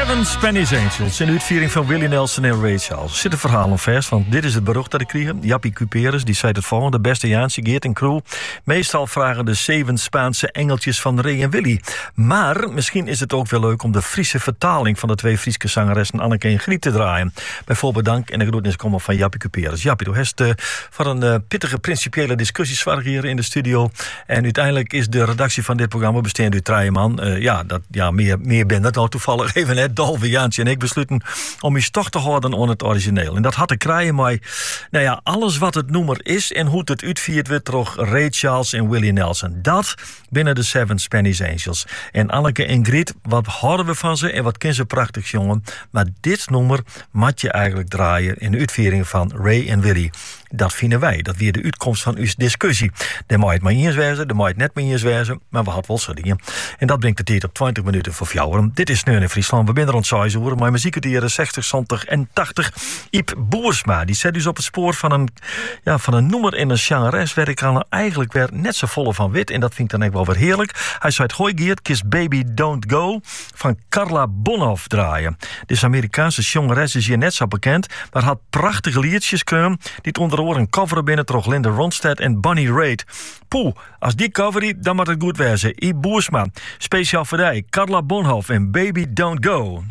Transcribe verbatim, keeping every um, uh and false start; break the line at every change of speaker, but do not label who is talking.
Seven Spanish Angels in de uitviering van Willie Nelson en Ray Charles. Zit een verhaal om vers, want dit is het berucht dat ik kreeg. Jappie Cuperus, die zei het volgende: beste Jaanse, Geert en crew. Meestal vragen de zeven Spaanse engeltjes van Ray en Willie. Maar misschien is het ook wel leuk om de Friese vertaling van de twee Frieske zangeressen Anneke en Griet te draaien. Bijvoorbeeld dank en de groetnis komen van Jappie Cuperus. Jappie, du hebt uh, voor een uh, pittige principiële discussie zwaar hier in de studio. En uiteindelijk is de redactie van dit programma bestaande uit drie man. Uh, ja, dat, ja, meer, meer ben dat nou toevallig even net. Dolve, Jaantje en ik besluiten om eens toch te houden aan het origineel. En dat had ik krijgen, maar nou ja, alles wat het noemer is en hoe het uitviert wordt toch Ray Charles en Willie Nelson. Dat binnen de Seven Spanish Angels. En Anneke en Griet, wat houden we van ze en wat kennen ze prachtig, jongen. Maar dit nummer moet je eigenlijk draaien in de uitviering van Ray en Willie. Dat vinden wij. Dat weer de uitkomst van uw discussie. Daar moet je het maar eens wezen, daar moet je het net maar eens wezen, maar we hadden wel zo dingen. En dat brengt de tijd op twintig minuten voor jou. Dit is Neun in Friesland. We zijn er rond zes uur, maar muziek uit de jaren zestig, zeventig en tachtig. Iep Boersma, die zet dus op het spoor van een, ja, van een noemer in een changeres, waar ik al eigenlijk weer net zo volle van wit. En dat vind ik dan ook wel weer heerlijk. Hij zei: Hoi Geert, Kiss Baby Don't Go van Carla Bonhoff draaien. Deze Amerikaanse changeres is hier net zo bekend, maar had prachtige liedjes kunnen die het onder oren coveren binnen toch Linda Ronstadt en Bonnie Raitt. Poeh, als die cover, dan moet het goed wezen. Iep Boersma, speciaal voor jou, Carla Bonhoff en Baby Don't Go.